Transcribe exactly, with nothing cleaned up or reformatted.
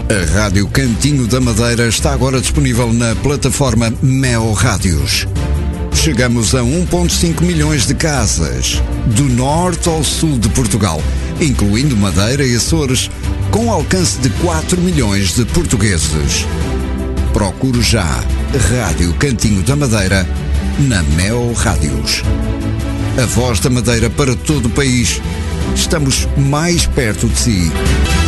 A Rádio Cantinho da Madeira está agora disponível na plataforma Mel Rádios. Chegamos a um vírgula cinco milhões de casas, do norte ao sul de Portugal, incluindo Madeira e Açores, com alcance de quatro milhões de portugueses. Procure já Rádio Cantinho da Madeira na Mel Rádios. A voz da Madeira para todo o país. Estamos mais perto de si.